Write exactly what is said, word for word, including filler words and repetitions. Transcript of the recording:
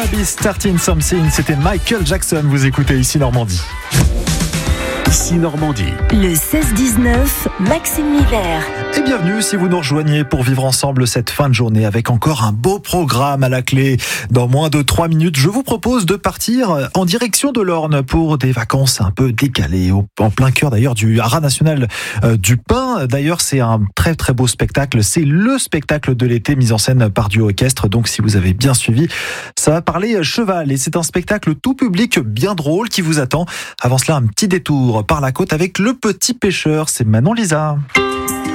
Be Starting Something, c'était Michael Jackson, vous écoutez ici Normandie. Ici Normandie. Le seize dix-neuf, Maxime Miller. Et bienvenue si vous nous rejoignez pour vivre ensemble cette fin de journée avec encore un beau programme à la clé. Dans moins de trois minutes, je vous propose de partir en direction de l'Orne pour des vacances un peu décalées, en plein cœur d'ailleurs du haras national du Pin. D'ailleurs, c'est un très très beau spectacle. C'est le spectacle de l'été mis en scène par duo orchestre. Donc si vous avez bien suivi, ça va parler cheval. Et c'est un spectacle tout public bien drôle qui vous attend. Avant cela, un petit détour par la côte avec Le Petit Pêcheur. C'est Manon Lisa.